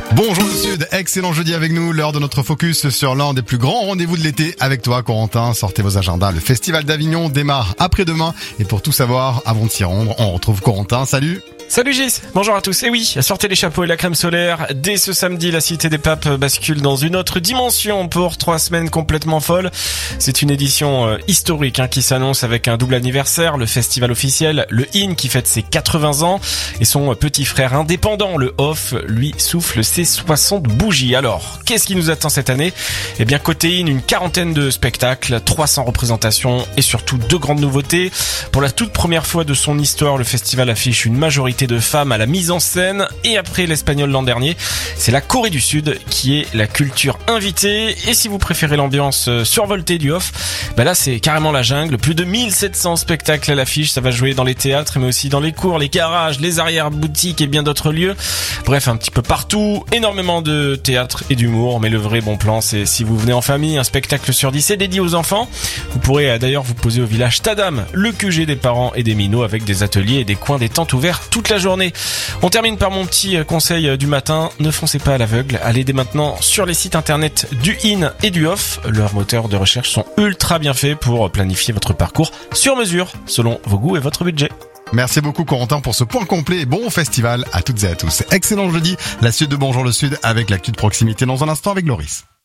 Bonjour le Sud, excellent jeudi avec nous, l'heure de notre focus sur l'un des plus grands rendez-vous de l'été avec toi Corentin. Sortez vos agendas, le Festival d'Avignon démarre après-demain et pour tout savoir, avant de s'y rendre, on retrouve Corentin, salut. Salut Gis, bonjour à tous. Et oui, sortez les chapeaux et la crème solaire. Dès ce samedi, la Cité des Papes bascule dans une autre dimension pour 3 semaines complètement folles. C'est une édition historique qui s'annonce avec un double anniversaire, le festival officiel, le IN qui fête ses 80 ans et son petit frère indépendant, le OFF, lui souffle ses 60 bougies. Alors, qu'est-ce qui nous attend cette année ? Eh bien, côté IN, une quarantaine de spectacles, 300 représentations et surtout 2 grandes nouveautés. Pour la toute première fois de son histoire, le festival affiche une majorité de femmes à la mise en scène et après l'Espagnol l'an dernier, c'est la Corée du Sud qui est la culture invitée et si vous préférez l'ambiance survoltée du off, là c'est carrément la jungle, plus de 1700 spectacles à l'affiche, ça va jouer dans les théâtres mais aussi dans les cours, les garages, les arrière-boutiques et bien d'autres lieux. Bref, un petit peu partout, énormément de théâtre et d'humour, mais le vrai bon plan c'est si vous venez en famille, un spectacle sur 10 est dédié aux enfants. Vous pourrez d'ailleurs vous poser au village Tadam, le QG des parents et des minots avec des ateliers et des coins détente ouverts toute la journée. On termine par mon petit conseil du matin, ne foncez pas à l'aveugle, allez dès maintenant sur les sites internet du IN et du OFF, leurs moteurs de recherche sont ultra bien faits pour planifier votre parcours sur mesure, selon vos goûts et votre budget. Merci beaucoup Corentin pour ce point complet et bon festival à toutes et à tous. Excellent jeudi, la suite de Bonjour le Sud avec l'actu de proximité dans un instant avec Loris.